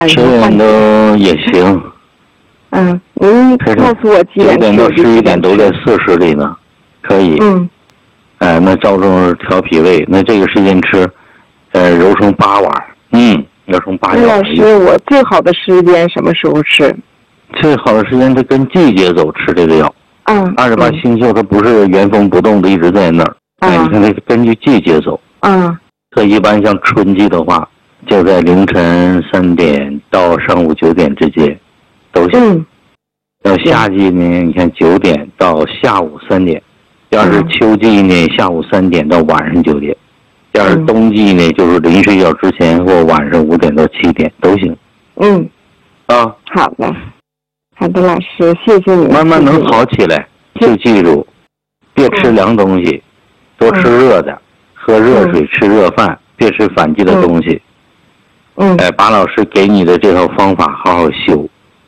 10点多也行。 您告诉我几点 9点到11点都在40里呢，可以。那照中调脾胃，那这个时间吃，揉成8碗，揉成8碗。 老师，我最好的时间什么时候吃？ 最好的时间它跟季节走，吃这个药。28星宿它不是原封不动的一直在那儿。你看它根据季节走。它一般像春季的话，就在凌晨3点到上午9点之间，都行。到夏季呢，你看9点到下午3点；要是秋季呢，下午3点到晚上9点；要是冬季呢，就是临睡觉之前或晚上5点到7点都行。 好的。好的，老师，谢谢你。 慢慢能好起来，就记住，别吃凉东西，多吃热的，喝热水，吃热饭，别吃反季的东西。把老师给你的这套方法好好修。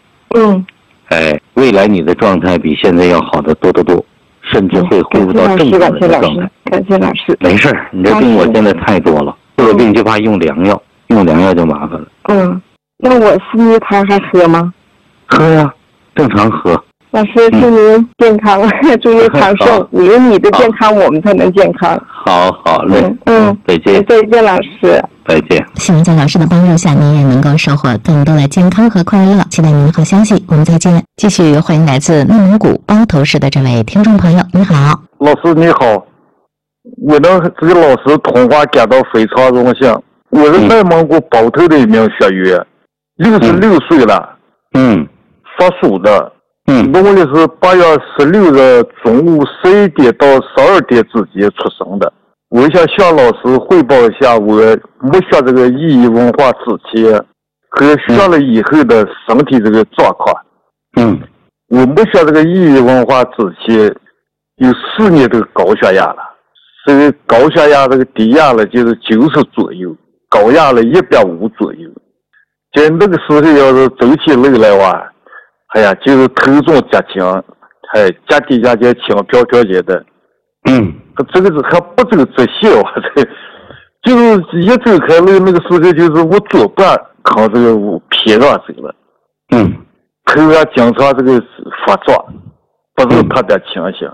未来你的状态比现在要好得多得多，甚至会恢复到正常的状态。 感谢老师。 没事，你这病我现在太多了，这个病就怕用良药，用良药就麻烦了。 那我四逆汤还喝吗？ 喝呀，正常喝。 老师，祝您健康，祝您长寿。有你的健康，我们才能健康。 好嘞。再见。 再见，老师。 再见。 希望在老师的帮助下，您也能够收获更多的健康和快乐。期待您的好消息，我们再见。继续欢迎来自内蒙古包头市的这位听众朋友，你好。 老师你好，我能跟老师通话感到非常荣幸。我是内蒙古包头的一名学员，66岁了，属鼠的。农历是8月16日中午11点到12点之间出生的。我想向老师汇报一下我没学这个意义文化之前和学了以后的身体这个状况。我没学这个意义文化之前有4年这个高血压了，这个高血压这个低压了就是90左右，高压了150左右。在那个时候要是走起路来哇，就是头重脚轻，脚底下就轻飘飘的。这个是还不走直线哇，就是一走开路那个时候就是我左半靠这个偏上走了。头上经常这个发作，不是特别清醒。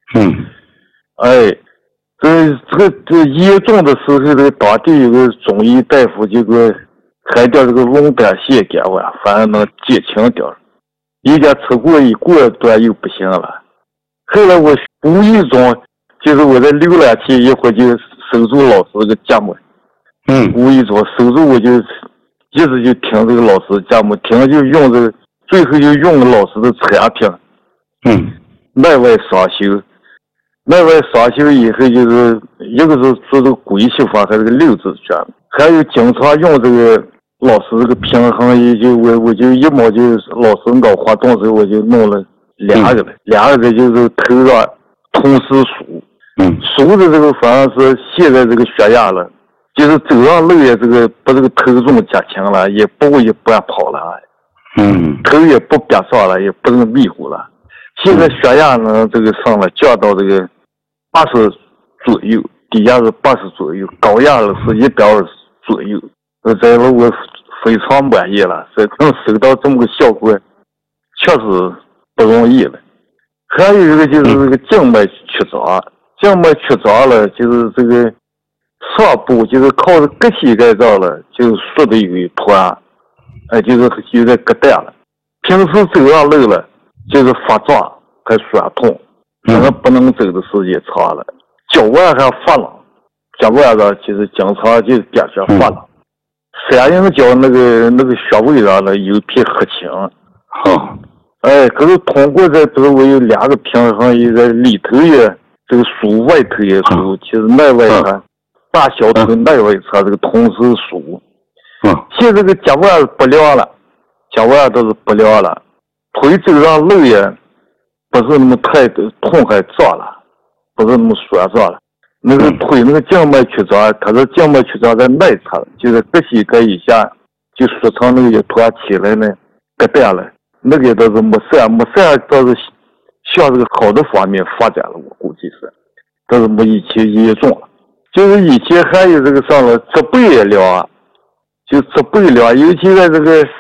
这严重的时候，这个当地有个中医大夫就给我开点这个龙胆泻给我，反正能减轻点。一家吃过一过段又不行了。后来我无意中就是我在浏览器一会儿就守住老师的节目，无意中守住我就一直就听这个老师节目，听就用这个，最后就用老师的产品，内外双修。内外双修以后就是一个是做这个归息法和这个六字诀，还有经常用这个老师这个平衡仪，我就一毛就老师脑活动时候我就弄了2个了，2个就是头上同时数。数的这个反而是现在这个血压了，就是走上路也这个不这个头重脚轻了，也不会一般跑了，头也不憋上了，也不是迷糊了。现在血压呢这个上了降到这个80左右，低压是80左右，高压了是120左右。这个我非常满意了，这能收到这么个效果，确实不容易了。还有一个就是这个静脉曲张。静脉曲张了，就是这个上部就是靠着膈膝盖上了，就缩的有一团，就是有点疙瘩了。平时走上路了，就是发胀还酸痛，反正不能走的时间长了。脚腕还发冷，脚腕上就是经常就感觉发冷。3阴脚那个穴位上呢有一片黑青。可是通过这个我有2个平衡仪在里头也。这个数外头也数，其实内外侧大小腿内外侧这个同时数。现在这个脚腕不凉了，脚腕都是不凉了，腿走上路也不是那么太痛还胀了，不是那么酸胀了。那个腿那个静脉曲张，它是静脉曲张在内侧，就是膈膝盖以下就缩成那个一团起来呢，疙瘩了，那个倒是没事倒是。向这个好的方面发展了，我估计是，但是没以前严重了。就是以前还有这个上了脊背也凉， 就治不了，尤其在这个